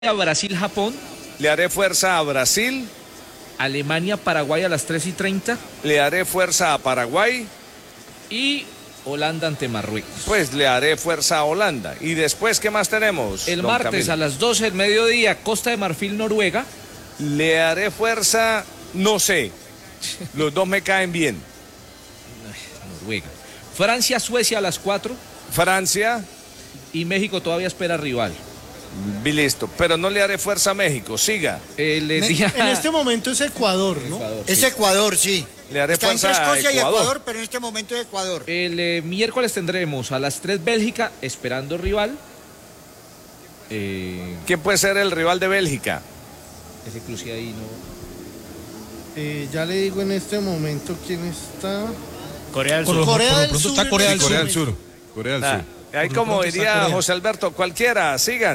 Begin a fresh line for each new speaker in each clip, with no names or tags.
a Brasil-Japón.
Le haré fuerza a Brasil.
Alemania-Paraguay a las 3:30.
Le haré fuerza a Paraguay.
Y Holanda ante Marruecos.
Pues le haré fuerza a Holanda. ¿Y después qué más tenemos?
El martes Camilo, a las 12 del mediodía, Costa de Marfil-Noruega.
Le haré fuerza, no sé. Los dos me caen bien.
Noruega. Francia-Suecia a las 4.
Francia.
Y México todavía espera rival.
Listo, pero no le haré fuerza a México, siga.
En este momento es Ecuador, ¿no?
Ecuador, sí. Es Ecuador, sí.
Le haré
Está
fuerza
entre Escocia
a Ecuador.
y Ecuador, pero en este momento es Ecuador.
El miércoles tendremos a las 3 Bélgica esperando rival.
¿Quién puede ser el rival de Bélgica?
Ese cruce ahí no.
Ya le digo en este momento quién está.
Corea del Sur.
Corea del Sur.
Está Corea del Sur. Corea del Sur.
Ahí como diría José Alberto, cualquiera, sigan.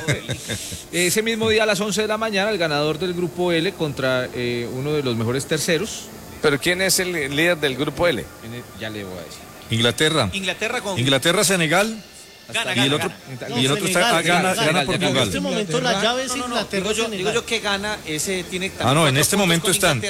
Ese mismo día a las 11 de la mañana, el ganador del grupo L contra uno de los mejores terceros.
¿Pero quién es el líder del grupo L?
Ya le voy a decir.
Inglaterra, Senegal. Y el otro gana Portugal.
En este momento la llave es Inglaterra.
Digo yo que gana ese tiene.
En este momento están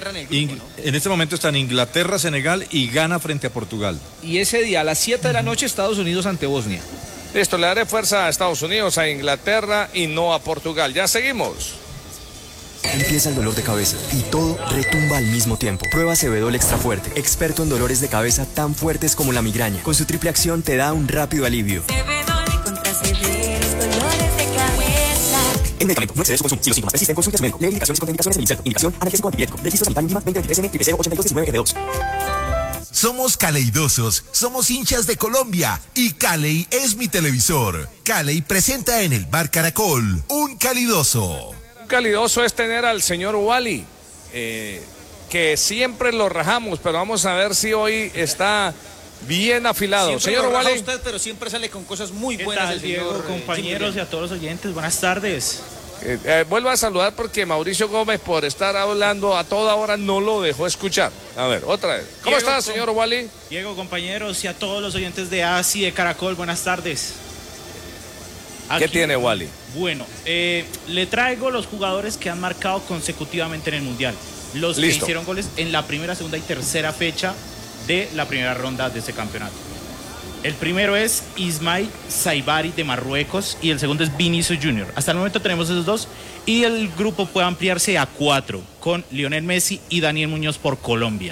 Inglaterra, Senegal y gana frente a Portugal.
Y ese día a las 7 de la noche Estados Unidos ante Bosnia.
Listo, le daré fuerza a Estados Unidos, a Inglaterra y no a Portugal. Ya seguimos.
Empieza el dolor de cabeza y todo retumba al mismo tiempo. Prueba Cebedol Extra Fuerte, experto en dolores de cabeza tan fuertes como la migraña. Con su triple acción te da un rápido alivio.
Cebedol contra severos dolores de cabeza.
El medicamento no excede su consumo. Si los síntomas persisten, consulte a su médico. Lee indicaciones y contraindicaciones del insecto. Indicación analgésico antipirético. Registro sanitario mínima 2023M y PCO 8219 G2.
Somos caleidosos, somos hinchas de Colombia y Caley es mi televisor. Caley presenta en el Bar Caracol un calidoso.
Calidoso es tener al señor Wally, que siempre lo rajamos, pero vamos a ver si hoy está bien afilado.
Siempre
Señor
lo raja
Wally.
usted, pero siempre sale con cosas muy
¿Qué
buenas.
tal, Diego, compañeros y a todos los oyentes? Buenas tardes.
Vuelvo a saludar porque Mauricio Gómez, por estar hablando a toda hora, no lo dejó escuchar. A ver, otra vez. ¿Cómo está, señor Wally?
Diego, compañeros y a todos los oyentes de ASI de Caracol, buenas tardes.
¿Qué tiene Wally?
Bueno, le traigo los jugadores que han marcado consecutivamente en el Mundial. Los que hicieron goles en la primera, segunda y tercera fecha de la primera ronda de este campeonato. El primero es Ismail Saibari de Marruecos y el segundo es Vinicius Junior. Hasta el momento tenemos esos dos y el grupo puede ampliarse a 4 con Lionel Messi y Daniel Muñoz por Colombia.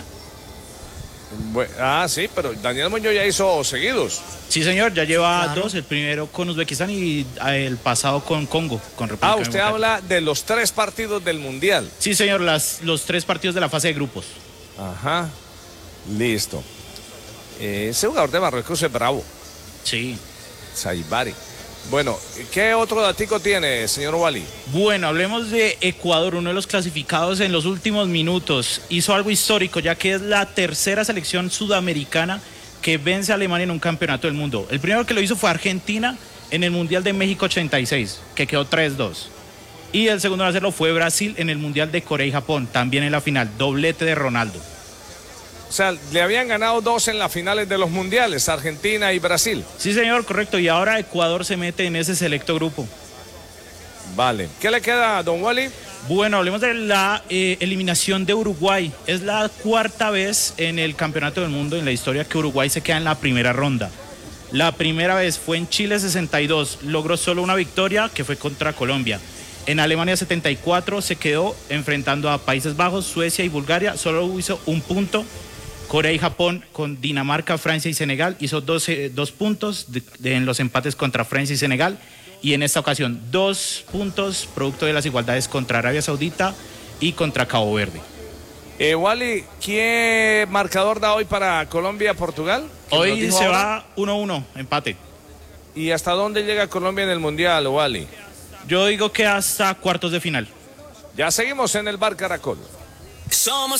Sí, pero Daniel Muñoz ya hizo seguidos.
Sí, señor, ya lleva 2, el primero con Uzbekistán y el pasado con Congo, con República
Usted habla de los 3 partidos del Mundial.
Sí, señor, los 3 partidos de la fase de grupos.
Ajá, listo. Ese jugador de Marruecos es bravo.
Sí.
Saibari. Bueno, ¿qué otro datico tiene, señor Wally?
Bueno, hablemos de Ecuador, uno de los clasificados en los últimos minutos. Hizo algo histórico, ya que es la tercera selección sudamericana que vence a Alemania en un campeonato del mundo. El primero que lo hizo fue Argentina en el Mundial de México 86, que quedó 3-2. Y el segundo en hacerlo fue Brasil en el Mundial de Corea y Japón, también en la final, doblete de Ronaldo.
O sea, le habían ganado 2 en las finales de los mundiales, Argentina y Brasil.
Sí, señor, correcto. Y ahora Ecuador se mete en ese selecto grupo.
Vale. ¿Qué le queda, don Wally?
Bueno, hablemos de la eliminación de Uruguay. Es la 4ª vez en el Campeonato del Mundo en la historia que Uruguay se queda en la primera ronda. La primera vez fue en Chile 62. Logró solo una victoria que fue contra Colombia. En Alemania 74 se quedó enfrentando a Países Bajos, Suecia y Bulgaria. Solo hizo un punto. Corea y Japón con Dinamarca, Francia y Senegal hizo 2 puntos en los empates contra Francia y Senegal y en esta ocasión 2 puntos producto de las igualdades contra Arabia Saudita y contra Cabo Verde.
Wally, ¿qué marcador da hoy para Colombia-Portugal?
Hoy se va 1-1, empate.
¿Y hasta dónde llega Colombia en el Mundial, Wally?
Yo digo que hasta cuartos de final.
Ya seguimos en el Bar Caracol.
Somos